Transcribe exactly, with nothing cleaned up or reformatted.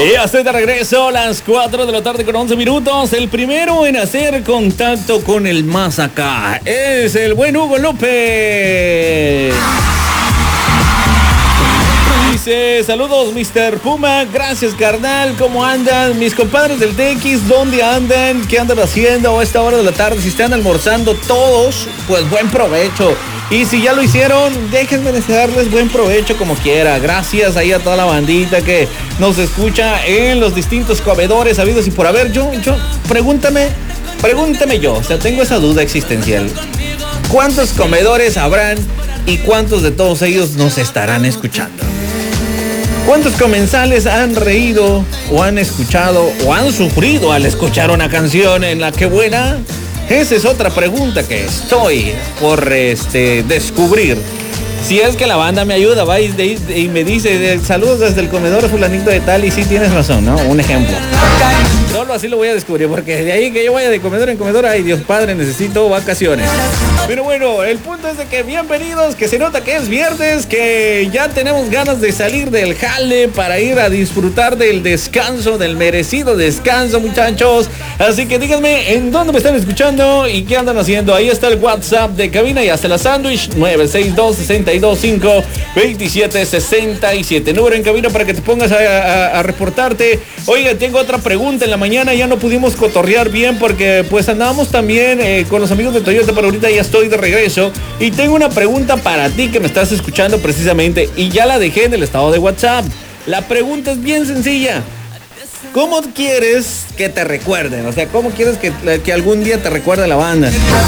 Ya estoy de regreso a las cuatro de la tarde con once minutos. El primero en hacer contacto con el más acá es el buen Hugo López. Dice, saludos mister Puma, gracias carnal, ¿cómo andan? Mis compadres del T X, ¿dónde andan? ¿Qué andan haciendo a esta hora de la tarde? Si están almorzando todos, pues buen provecho. Y si ya lo hicieron, déjenme desearles buen provecho como quiera. Gracias ahí a toda la bandita que nos escucha en los distintos comedores habidos y por haber. Yo, yo, pregúntame, pregúntame yo, o sea, tengo esa duda existencial. ¿Cuántos comedores habrán y cuántos de todos ellos nos estarán escuchando? ¿Cuántos comensales han reído o han escuchado o han sufrido al escuchar una canción en la que buena? Esa es otra pregunta que estoy por este, descubrir. Si es que la banda me ayuda, va y, de, de, y me dice, saludos desde el comedor fulanito de tal, y sí tienes razón, ¿no? Un ejemplo. Solo así lo voy a descubrir, porque de ahí que yo vaya de comedor en comedor, ay Dios padre, necesito vacaciones. Pero bueno, el punto es de que bienvenidos, que se nota que es viernes, que ya tenemos ganas de salir del jale para ir a disfrutar del descanso, del merecido descanso, muchachos. Así que díganme en dónde me están escuchando y qué andan haciendo. Ahí está el WhatsApp de cabina y hasta la sándwich, nueve seis dos, seis dos cinco, dos siete seis siete. Número en cabina para que te pongas a, a, a reportarte. Oiga, tengo otra pregunta. En la mañana ya no pudimos cotorrear bien porque pues andábamos también eh, con los amigos de Toyota, pero ahorita ya estoy de regreso y tengo una pregunta para ti que me estás escuchando precisamente y ya la dejé en el estado de WhatsApp. La pregunta es bien sencilla. ¿Cómo quieres que te recuerden? O sea, ¿cómo quieres que, que algún día te recuerde la banda?